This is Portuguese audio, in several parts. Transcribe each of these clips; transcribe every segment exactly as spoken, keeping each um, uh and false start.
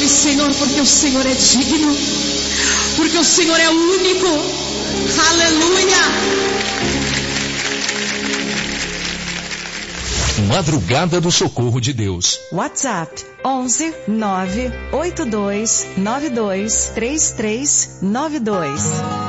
nome, Senhor, porque o Senhor é digno, porque o Senhor é único. Aleluia. Madrugada do Socorro de Deus. WhatsApp onze nove oito dois nove dois três três nove dois.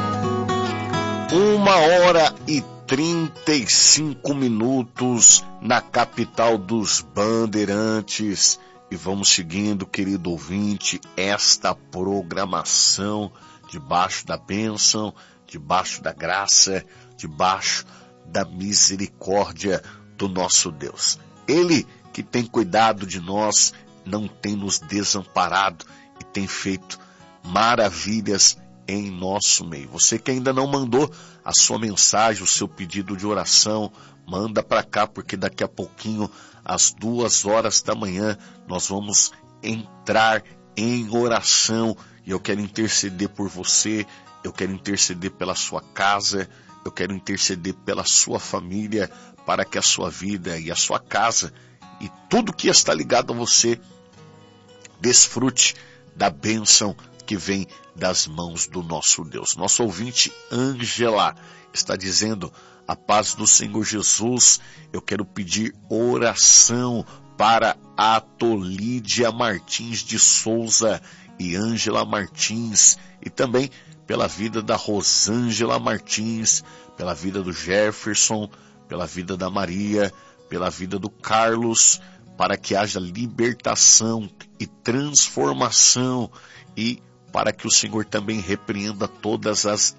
Uma hora e trinta e cinco minutos na capital dos Bandeirantes. E vamos seguindo, querido ouvinte, esta programação debaixo da bênção, debaixo da graça, debaixo da misericórdia do nosso Deus. Ele que tem cuidado de nós, não tem nos desamparado e tem feito maravilhas em nosso meio. Você que ainda não mandou a sua mensagem, o seu pedido de oração, manda para cá, porque daqui a pouquinho, às duas horas da manhã, nós vamos entrar em oração e eu quero interceder por você, eu quero interceder pela sua casa, eu quero interceder pela sua família, para que a sua vida e a sua casa e tudo que está ligado a você desfrute da bênção que vem das mãos do nosso Deus. Nosso ouvinte Ângela está dizendo: a paz do Senhor Jesus, eu quero pedir oração para a Tolídia Martins de Souza e Ângela Martins, e também pela vida da Rosângela Martins, pela vida do Jefferson, pela vida da Maria, pela vida do Carlos, para que haja libertação e transformação e para que o Senhor também repreenda todas as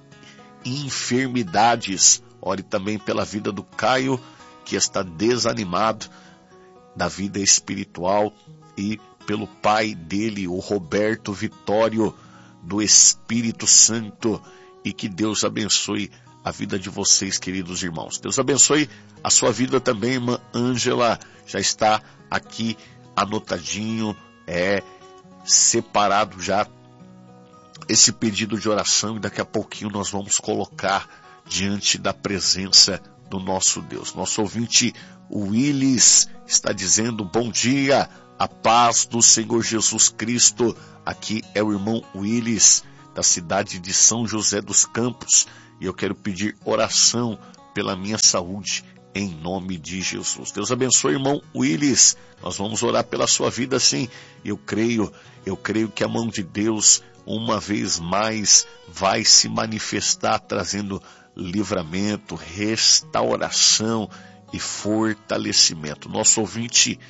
enfermidades. Ore também pela vida do Caio, que está desanimado da vida espiritual, e pelo pai dele, o Roberto Vitório, do Espírito Santo, e que Deus abençoe a vida de vocês, queridos irmãos. Deus abençoe a sua vida também, irmã Ângela. Já está aqui anotadinho, é separado já esse pedido de oração, e daqui a pouquinho nós vamos colocar diante da presença do nosso Deus. Nosso ouvinte Willis está dizendo: bom dia, a paz do Senhor Jesus Cristo. Aqui é o irmão Willis, da cidade de São José dos Campos, e eu quero pedir oração pela minha saúde, em nome de Jesus. Deus abençoe, irmão Willis. Nós vamos orar pela sua vida, sim. Eu creio, eu creio que a mão de Deus, uma vez mais, vai se manifestar, trazendo livramento, restauração e fortalecimento. Nosso ouvinte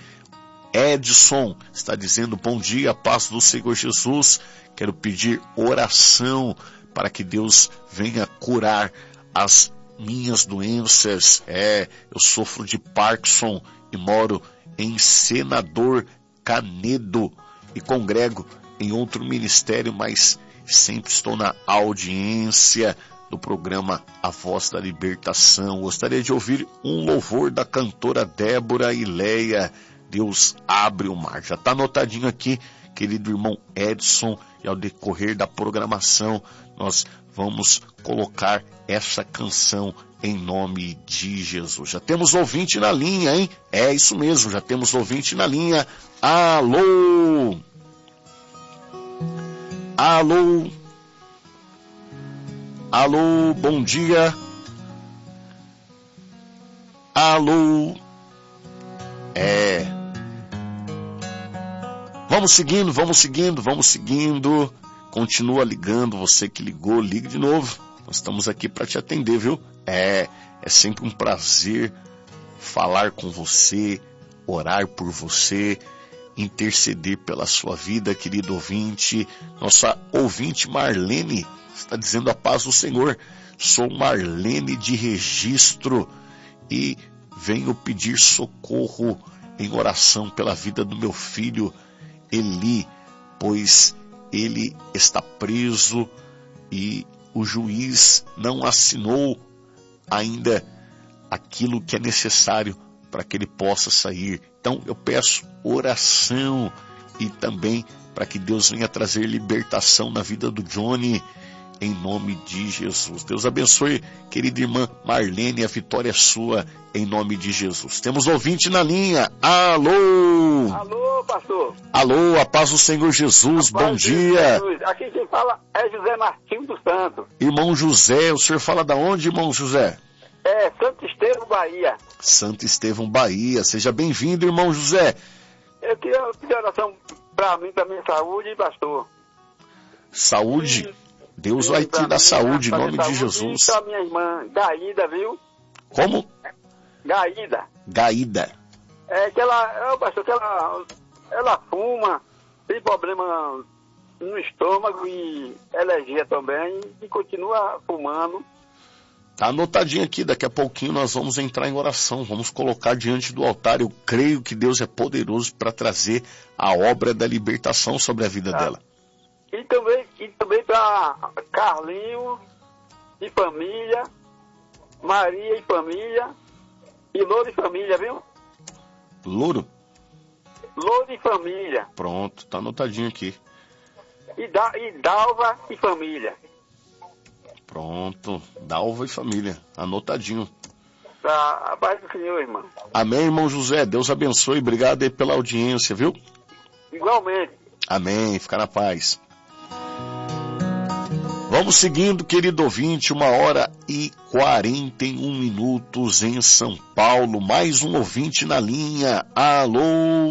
Edson está dizendo: bom dia, paz do Senhor Jesus. Quero pedir oração para que Deus venha curar as minhas doenças. É, eu sofro de Parkinson e moro em Senador Canedo e congrego em outro ministério, mas sempre estou na audiência do programa A Voz da Libertação. Gostaria de ouvir um louvor da cantora Débora Ileia, Deus abre o mar. Já está anotadinho aqui, querido irmão Edson, e ao decorrer da programação nós vamos colocar essa canção em nome de Jesus. Já temos ouvinte na linha, hein? É isso mesmo, já temos ouvinte na linha. Alô? Alô? Alô, bom dia. Alô? É. Vamos seguindo, vamos seguindo, vamos seguindo. Continua ligando, você que ligou, ligue de novo. Nós estamos aqui para te atender, viu? É, é sempre um prazer falar com você, orar por você, interceder pela sua vida, querido ouvinte. Nossa ouvinte Marlene está dizendo: a paz do Senhor. Sou Marlene de Registro e venho pedir socorro em oração pela vida do meu filho Eli, pois ele está preso e o juiz não assinou ainda aquilo que é necessário para que ele possa sair. Então eu peço oração e também para que Deus venha trazer libertação na vida do Johnny em nome de Jesus. Deus abençoe, querida irmã Marlene, a vitória é sua, em nome de Jesus. Temos ouvinte na linha. Alô! Alô, pastor. Alô, a paz do Senhor Jesus, bom dia. Jesus. Aqui quem fala é José Martins dos Santos. Irmão José, o senhor fala da onde, irmão José? É, Santo Estevão, Bahia. Santo Estevão, Bahia. Seja bem-vindo, irmão José. Eu queria pedir oração para mim, para minha saúde, pastor. Saúde? Deus Sim, vai te dar mim, saúde, em pra nome minha de saúde, Jesus. E para minha irmã Gaída, viu? Como? Gaída. Gaída. É que ela, é, pastor, que ela, ela fuma, tem problema no estômago e alergia também, e continua fumando. Tá anotadinho aqui, daqui a pouquinho nós vamos entrar em oração, vamos colocar diante do altar. Eu creio que Deus é poderoso para trazer a obra da libertação sobre a vida Tá. dela. E também, e também para Carlinho e família, Maria e família, e Louro e família, viu? Louro? Louro e família. Pronto, tá anotadinho aqui. E, da, e Dalva e família. Pronto, Dalva e família, anotadinho. Tá, a paz do Senhor, irmão. Amém, irmão José, Deus abençoe, obrigado aí pela audiência, viu? Igualmente. Amém, fica na paz. Vamos seguindo, querido ouvinte, uma hora e quarenta e um minutos em São Paulo. Mais um ouvinte na linha. Alô?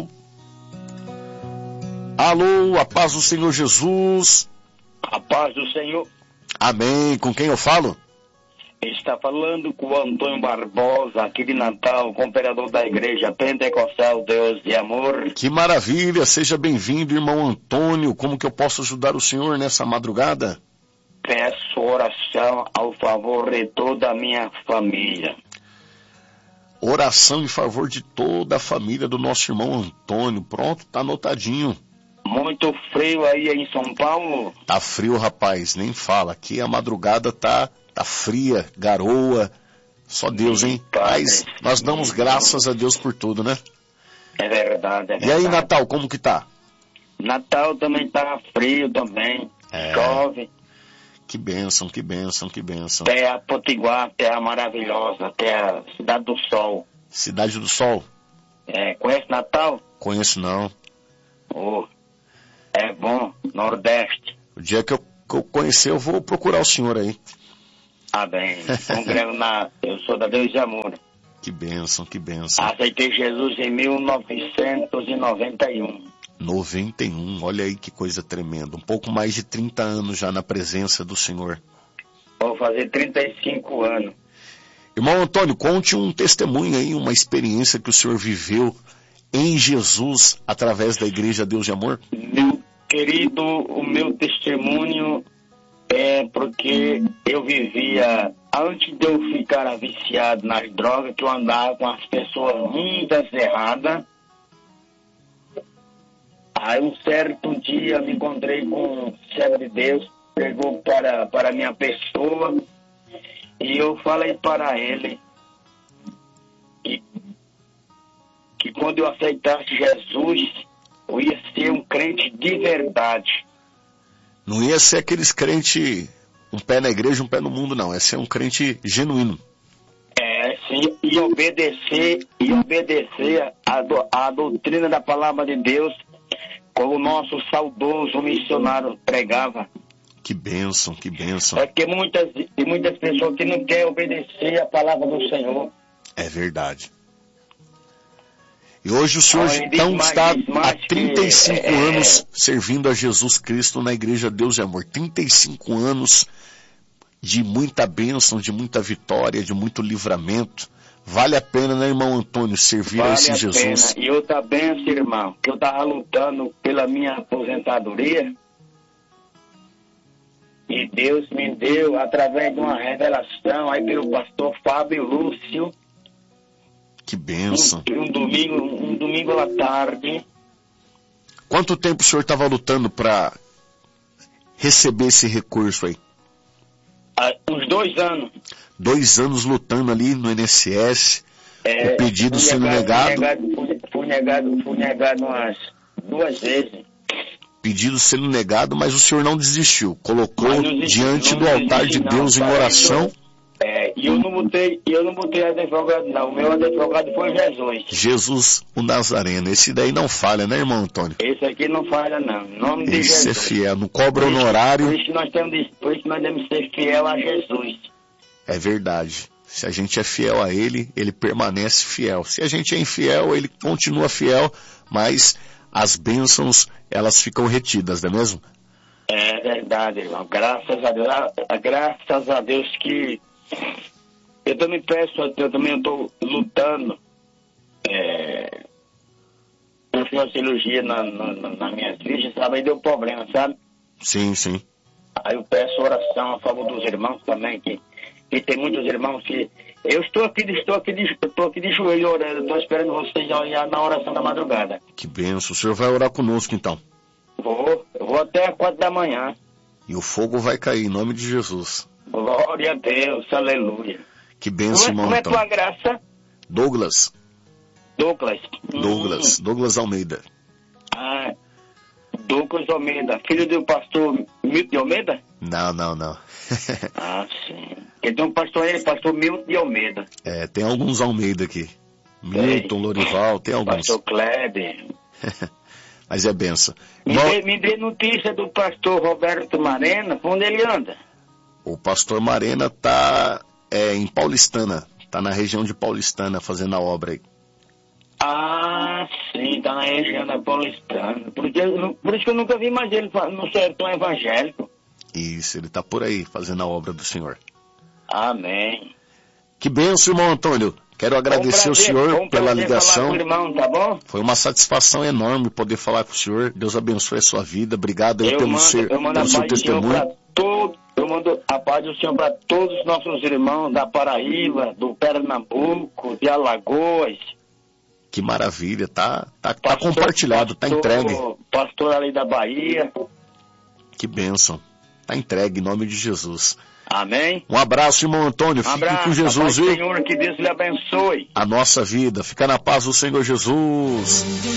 Alô, a paz do Senhor Jesus. A paz do Senhor. Amém. Com quem eu falo? Está falando com o Antônio Barbosa, aqui de Natal, cooperador da Igreja Pentecostal Deus de Amor. Que maravilha. Seja bem-vindo, irmão Antônio. Como que eu posso ajudar o senhor nessa madrugada? Peço oração ao favor de toda a minha família. Oração em favor de toda a família do nosso irmão Antônio. Pronto, tá anotadinho. Muito frio aí em São Paulo? Tá frio, rapaz, nem fala. Aqui a madrugada tá, tá fria, garoa. Só Deus, hein? Mas nós damos graças a Deus por tudo, né? É verdade, é verdade. E aí, Natal, como que tá? Natal também tá frio também. É. Chove. Que bênção, que bênção, que bênção. Terra Potiguar, terra maravilhosa, terra Cidade do Sol. Cidade do Sol? É, conhece Natal? Conheço não. Oh, é bom, Nordeste. O dia que eu, que eu conhecer, eu vou procurar o senhor aí. Ah, bem, congrego na... Eu sou da Deus de Amor. Que bênção, que bênção. Aceitei Jesus em mil novecentos e noventa e um. noventa e um, olha aí que coisa tremenda. Um pouco mais de trinta anos já na presença do Senhor. Vou fazer trinta e cinco anos. Irmão Antônio, conte um testemunho aí, uma experiência que o senhor viveu em Jesus através da Igreja Deus de Amor. Meu querido, o meu testemunho é porque eu vivia, antes de eu ficar viciado nas drogas, que eu andava com as pessoas muitas erradas. Aí um certo dia me encontrei com um servo de Deus, pregou para, para a minha pessoa, e eu falei para ele que, que quando eu aceitasse Jesus, eu ia ser um crente de verdade. Não ia ser aqueles crentes, um pé na igreja, um pé no mundo, não. Ia ser um crente genuíno. É, sim, e obedecer, e obedecer a, do, a doutrina da palavra de Deus, como o nosso saudoso missionário pregava. Que bênção, que bênção. É que muitas, e muitas pessoas que não querem obedecer a palavra do Senhor. É verdade. E hoje o senhor, Olha, então, mais, está mais há trinta e cinco que, é, anos servindo a Jesus Cristo na Igreja Deus de Amor. trinta e cinco anos de muita bênção, de muita vitória, de muito livramento. Vale a pena, né, irmão Antônio, servir vale a esse a Jesus? Pena. E outra bênção, irmão, que eu estava lutando pela minha aposentadoria, e Deus me deu, através de uma revelação, aí pelo pastor Fábio Lúcio, Que bênção. um, um domingo, um domingo à tarde. Quanto tempo o senhor estava lutando para receber esse recurso aí? Há uns dois anos. Dois anos lutando ali no I N S S, É, o pedido fui sendo negado. Fui negado, fui, fui negado, fui negado umas duas vezes. pedidos sendo negados, mas o senhor não desistiu. Colocou Mas não desisti, diante não do altar desisti, de não, Deus em pai. oração. É, e eu não botei, eu não botei advogado, não. O meu advogado foi Jesus. Jesus, o Nazareno. Esse daí não falha, né, irmão Antônio? Esse aqui não falha, não. Em nome de Esse é Jesus. fiel, não cobra Por isso- honorário. Por isso, nós temos de, por isso nós temos de ser fiel a Jesus. É verdade. Se a gente é fiel a Ele, Ele permanece fiel. Se a gente é infiel, Ele continua fiel, mas as bênçãos, elas ficam retidas, não é mesmo? É verdade, irmão. Graças a Deus. A, a- graças a Deus que eu também peço, eu também estou lutando é, eu fiz uma cirurgia na, na, na, na minha ficha, sabe? Aí deu problema, sabe? Sim, sim. Aí eu peço oração a favor dos irmãos também, que, que tem muitos irmãos que... Eu estou aqui, estou aqui, de, estou aqui de joelho orando, estou esperando vocês já na oração da madrugada. Que benção. O senhor vai orar conosco, então. Vou, eu vou até quatro da manhã. E o fogo vai cair, em nome de Jesus. Glória a Deus, aleluia. Que Como benção, é, irmão como é tua Antônio. graça, Douglas. Douglas? Douglas. Hum, Douglas Almeida. ah, Douglas Almeida, filho do pastor Milton de Almeida? Não, não, não. Ah, sim. Então o pastor ele, pastor Milton de Almeida. É, tem alguns Almeida aqui. Milton, Lorival, tem alguns. Pastor Kleber. Mas é benção. Me Nó- dê, me dê notícia do pastor Roberto Marena, por onde ele anda? O pastor Marena tá é, em Paulistana. Tá na região de Paulistana fazendo a obra aí. Ah, sim, tá na região da Paulistana. Porque, eu não- por isso que eu nunca vi mais ele fa- no sertão evangélico. Isso, ele tá por aí fazendo a obra do Senhor. Amém. Que benção, irmão Antônio. Quero agradecer Foi um prazer, ao senhor foi um pela prazer ligação. falar com o irmão, tá bom? Foi uma satisfação enorme poder falar com o senhor. Deus abençoe a sua vida. Obrigado aí Eu pelo, mando, ser, eu mando a pelo seu paz do Senhor testemunho. para todos. Eu mando a paz do Senhor para todos os nossos irmãos da Paraíba, do Pernambuco, de Alagoas. Que maravilha, tá, tá, tá Pastor- compartilhado, tá pastor- entregue. Pastor ali da Bahia. Que bênção. Tá entregue em nome de Jesus. Amém. Um abraço, irmão Antônio. Um Fique abraço, com Jesus, a paz do viu? Senhor, que Deus lhe abençoe. A nossa vida. Fica na paz do Senhor Jesus.